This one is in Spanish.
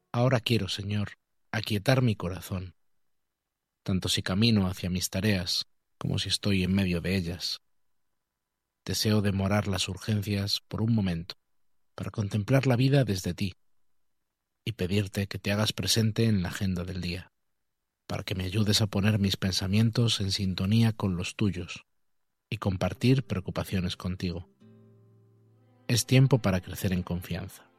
Ahora quiero, Señor, aquietar mi corazón, tanto si camino hacia mis tareas como si estoy en medio de ellas. Deseo demorar las urgencias por un momento, para contemplar la vida desde ti y pedirte que te hagas presente en la agenda del día, para que me ayudes a poner mis pensamientos en sintonía con los tuyos y compartir preocupaciones contigo. Es tiempo para crecer en confianza.